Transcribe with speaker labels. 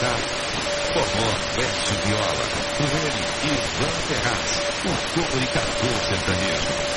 Speaker 1: Paraná. Forró, Oeste Viola, com ele, Ivan Ferraz, o comunicador.